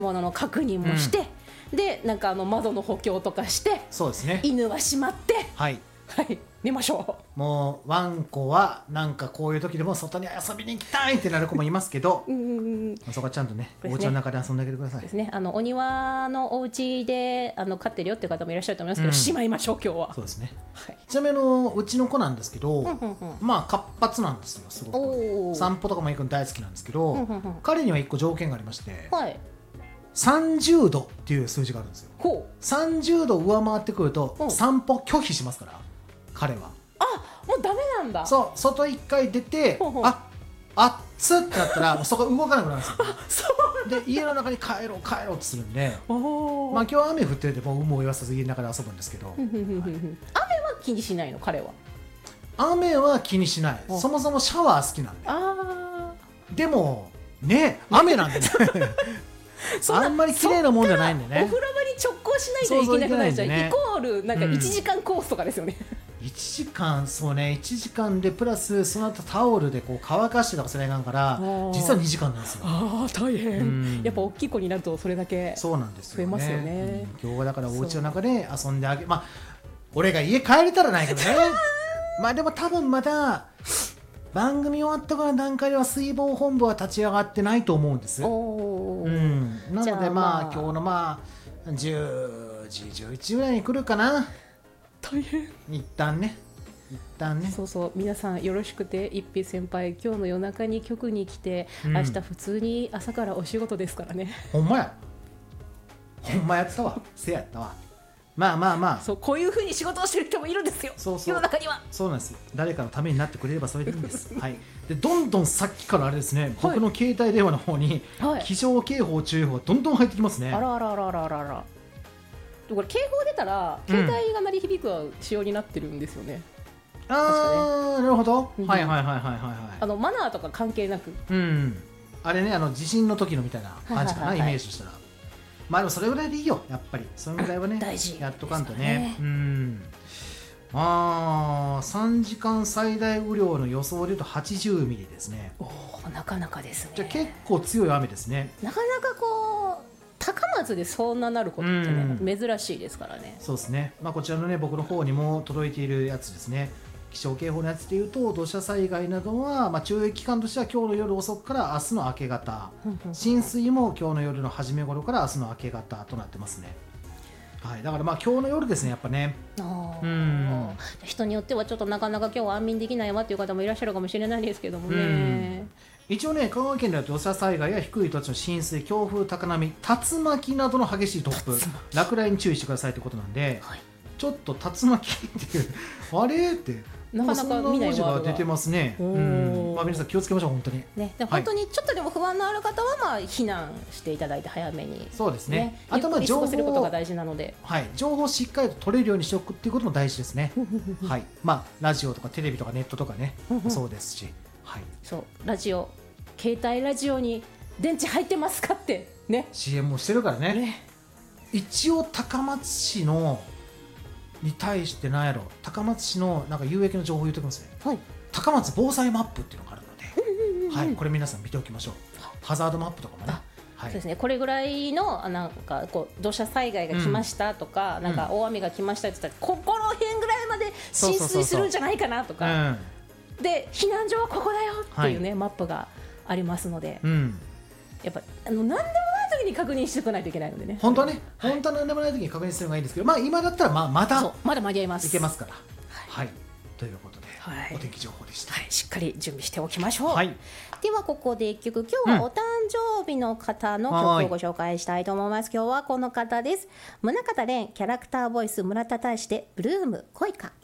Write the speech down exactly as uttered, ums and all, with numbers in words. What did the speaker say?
ものの確認もして、うん、でなんかあの窓の補強とかして、 そうですね、 犬は閉まって、 はいはい、寝ましょう。もうワンコはなんかこういう時でも外に遊びに行きたいってなる子もいますけど、うん、そこはちゃんと ね, ねお家の中で遊んであげてくださいですね。あのお庭のお家であの飼ってるよっていう方もいらっしゃると思いますけど、うん、しまいましょう今日は。 そうですね、はい、ちなみにあのうちの子なんですけど、うんうんうん、まあ活発なんですよ。すごく散歩とかも行くの大好きなんですけど、うんうんうん、彼にはいっこ条件がありまして、はい、さんじゅうどっていう数字があるんですよ。ほうさんじゅうど上回ってくると散歩拒否しますから、彼は。 あ、もうダメなんだ。 そう、外一回出て、ほうほう、あ、あっつってなったらそこ動かなくなるんですよ、ね、そうで家の中に帰ろう帰ろうとするんで、まあ今日は雨降ってるんでもう有無を言わさず家の中で遊ぶんですけど、はい、雨は気にしないの彼は。 雨は気にしない。そもそもシャワー好きなんで。あでもね、雨なんでねあんまり綺麗なもんじゃないんでね。 お風呂場に直行しないといけなくなっちゃう。イコールなんかいちじかんコースとかですよね、 うん、いちじかん、そうね、いちじかんでプラスその後タオルでこう乾かしてとかそれがんから実はにじかんなんですよ。 ああ大変、うん、やっぱ大きい子になるとそれだけそうなんですよ、ね、 増えますよね、 うん、今日はだからお家の中で遊んであげ、まあ俺が家帰れたらないけどねまあでも多分まだ番組終わったからの段階では水防本部は立ち上がってないと思うんです。お、うん、なのでまあ、まあ、今日のまあじゅうじじゅういちじぐらいに来るかな。 大変。 一旦ね一旦ねそうそう皆さんよろしくて、一平先輩今日の夜中に局に来て、うん、明日普通に朝からお仕事ですからね。 ほんまやほんまやったわせやったわ。まあまあまあ、 そうこういう風に仕事をしてる人もいるんですよ。そうそう、世の中には。 そうなんですよ。誰かのためになってくれればそれでいいんですはい。でどんどんさっきからあれですね、はい、僕の携帯電話の方に、はい、気象警報注意報がどんどん入ってきますね。 あらあらあらあらあらあら。これ警報出たら携帯が鳴り響く仕様になってるんですよね、 うん、ああ、ね、なるほど、うん、はいはいはいはいはい、はい、 あのマナーとか関係なく、 うん、あれね、あの地震の時のみたいな感じかな、はいはいはいはい、イメージしたら。まあでもそれぐらいでいいよ、やっぱりそのぐらいはね大事やっとかんと ね, ね、うん、まあさんじかん最大雨量の予想でいうとはちじゅうミリですね。 おお、なかなかですね。 じゃ結構強い雨ですね。 なかなかこう高松でそんななることってね、うん、珍しいですからね。 そうですね、まあ、こちらのね僕の方にも届いているやつですね。気象警報のやつでいうと土砂災害などは、まあ、注意期間としては今日の夜遅くから明日の明け方浸水も今日の夜の初め頃から明日の明け方となってますね。はい、だからまあ今日の夜ですね、やっぱね。あ、うん、 人によってはちょっとなかなか今日は安眠できないわっていう方もいらっしゃるかもしれないですけどもね。 一応ね、香川県では土砂災害や低い土地の浸水、強風、高波、竜巻などの激しい突風、落雷に注意してくださいということなんで、はい、ちょっと竜巻っていうあれってなかなか見ないワードが出てますね。うん、まあ、皆さん気をつけましょう本当に、 ね、で本当にちょっとでも不安のある方はまあ避難していただいて早めに、 そうですね、ね、 あとまあ情報を過ごせることが大事なので、 はい、情報をしっかりと取れるようにしておくっていうことも大事ですねはい、まあラジオとかテレビとかネットとかねそうですし、はい、 そうラジオ、携帯ラジオに電池入ってますかってねシーエム もしてるから ね, ね一応高松市のに対して何やろ、高松市のなんか有益な情報を言っておきますね、はい、高松防災マップっていうのがあるので、はい、これ皆さん見ておきましょう。ハザードマップとかもね、はい、 そうですね、これぐらいのなんかこう土砂災害が来ましたとか、うん、なんか大雨が来ましたって言ったら、うん、ここの辺ぐらいまで浸水するんじゃないかなとか、うん、で避難所はここだよっていうね、はい、マップがありますので、うん、やっぱあの何でもない時に確認しておかないといけないのでね。 本当はね、はい、本当は何でもない時に確認するのがいいんですけど、まあ今だったらまあまだまだ間に合いますいけますから、はい、はい、ということで、はい、お天気情報でした、 はい、しっかり準備しておきましょう、はい、ではここでいっきょく、今日はお誕生日の方の曲をご紹介したいと思います。今日はこの方です。宗像蓮、キャラクターボイス村田大志でブルーム恋か。